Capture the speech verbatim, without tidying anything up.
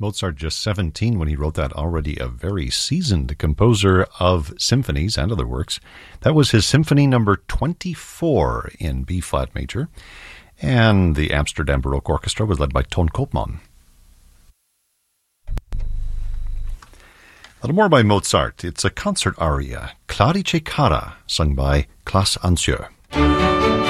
Mozart just seventeen when he wrote that, already a very seasoned composer of symphonies and other works. That was his symphony number twenty-four in B-flat major, and the Amsterdam Baroque Orchestra was led by Ton Koopman. A little more by Mozart. It's a concert aria, Clarice Cara, sung by Klaas Ansieu.